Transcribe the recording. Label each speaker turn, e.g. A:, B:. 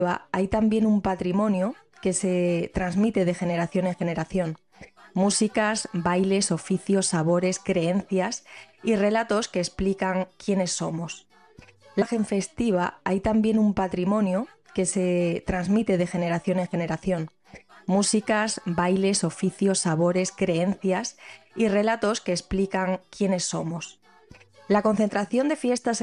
A: Hay también un patrimonio que se transmite de generación en generación. Músicas, bailes, oficios, sabores, creencias y relatos que explican quiénes somos. La imagen festiva hay también un patrimonio que se transmite de generación en generación. Músicas, bailes, oficios, sabores, creencias y relatos que explican quiénes somos. La concentración de fiestas